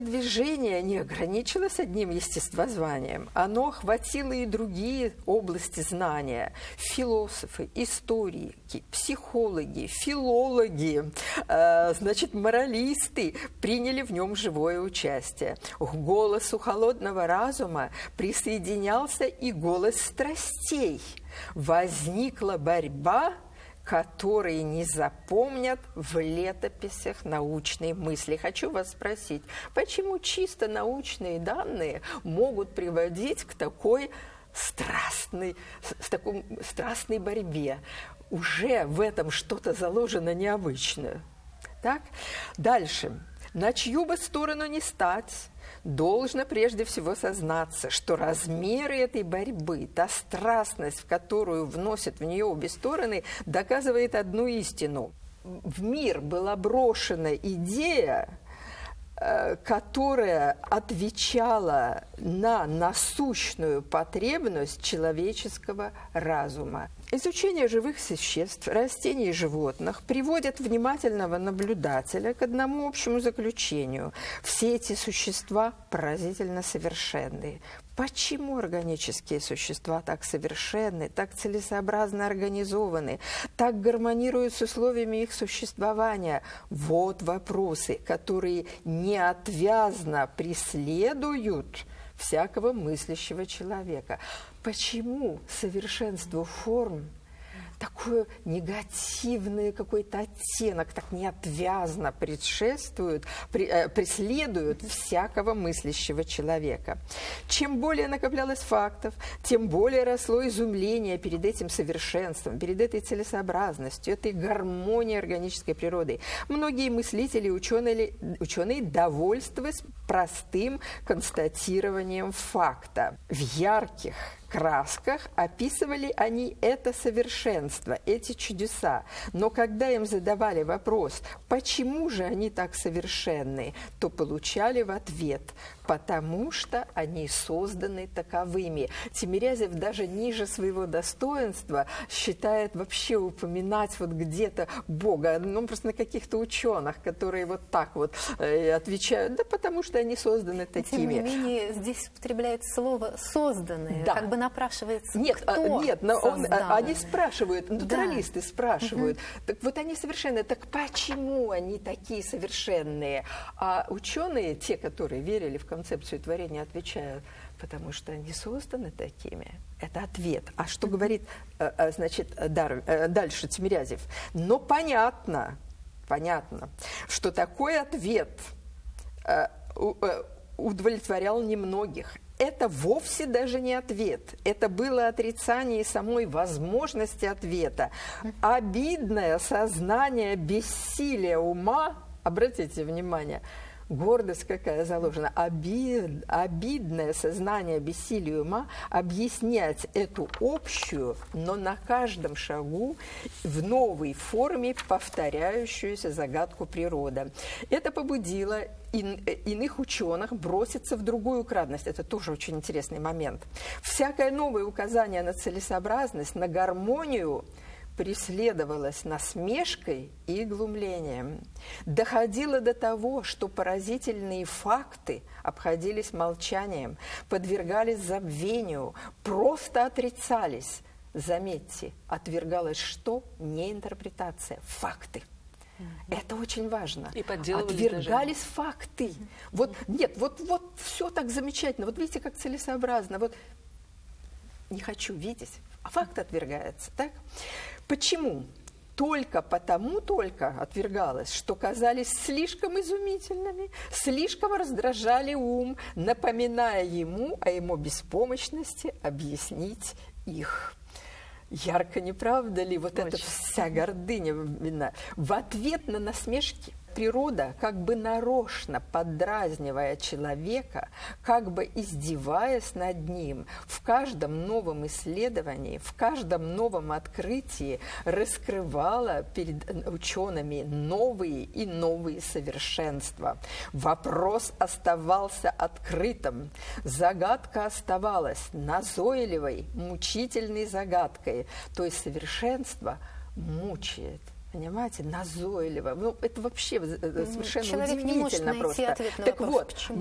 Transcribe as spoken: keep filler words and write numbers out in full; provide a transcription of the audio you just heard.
Движение не ограничилось одним естествозванием, оно охватило и другие области знания. Философы, историки, психологи, филологи, э, значит, моралисты приняли в нем живое участие. К голосу холодного разума присоединялся и голос страстей. Возникла борьба, которые не запомнят в летописях научной мысли. Хочу вас спросить, почему чисто научные данные могут приводить к такой страстной, в такой страстной борьбе? Уже в этом что-то заложено необычное. Так? Дальше. На чью бы сторону ни стать, должно прежде всего сознаться, что размеры этой борьбы, та страстность, в которую вносят в нее обе стороны, доказывает одну истину. В мир была брошена идея, которая отвечала на насущную потребность человеческого разума. Изучение живых существ, растений и животных приводит внимательного наблюдателя к одному общему заключению. Все эти существа поразительно совершенны. Почему органические существа так совершенны, так целесообразно организованы, так гармонируют с условиями их существования? Вот вопросы, которые неотвязно преследуют всякого мыслящего человека. Почему совершенству форм такой негативный какой-то оттенок, так неотвязно предшествует, при, э, преследует всякого мыслящего человека? Чем более накоплялось фактов, тем более росло изумление перед этим совершенством, перед этой целесообразностью, этой гармонией органической природы. Многие мыслители, ученые, ученые довольствовались простым констатированием факта. В ярких красках описывали они это совершенство, эти чудеса. Но когда им задавали вопрос, почему же они так совершенны, то получали в ответ: потому что они созданы таковыми. Тимирязев даже ниже своего достоинства считает вообще упоминать вот где-то Бога, ну просто на каких-то ученых, которые вот так вот э, отвечают, да потому что они созданы такими. Тем не менее, здесь употребляется слово «созданные», да. Как бы напрашивается, нет, кто нет, но он, они спрашивают, натуралисты да. спрашивают, угу. Так вот они совершенные, так почему они такие совершенные? А ученые, те, которые верили в концепцию творения, отвечают: потому что они созданы такими. Это ответ. А что говорит, значит, дальше Тимирязев? Но понятно, понятно, что такой ответ удовлетворял немногих. Это вовсе даже не ответ. Это было отрицание самой возможности ответа. Обидное сознание бессилия ума, обратите внимание, гордость какая заложена, обид, обидное сознание бессилия ума объяснять эту общую, но на каждом шагу в новой форме повторяющуюся загадку природы. Это побудило ин, иных ученых броситься в другую крайность. Это тоже очень интересный момент. Всякое новое указание на целесообразность, на гармонию преследовалась насмешкой и глумлением. Доходило до того, что поразительные факты обходились молчанием, подвергались забвению, просто отрицались. Заметьте, отвергалось что? Не интерпретация, факты. Это очень важно. И отвергались даже. факты. Вот, нет, вот, вот все так замечательно. Вот видите, как целесообразно. Вот не хочу видеть, а факт отвергается, так? Почему? Только потому только отвергалось, что казались слишком изумительными, слишком раздражали ум, напоминая ему о его беспомощности объяснить их. Ярко, не правда ли, вот Очень. Эта вся гордыня видна. В ответ на насмешки природа, как бы нарочно поддразнивая человека, как бы издеваясь над ним, в каждом новом исследовании, в каждом новом открытии раскрывала перед учеными новые и новые совершенства. Вопрос оставался открытым, загадка оставалась назойливой, мучительной загадкой, то есть совершенство мучает Понимаете, назойливо. Ну, это вообще совершенно Человек не может удивительно найти просто. ответ на Так вопрос, вот, почему.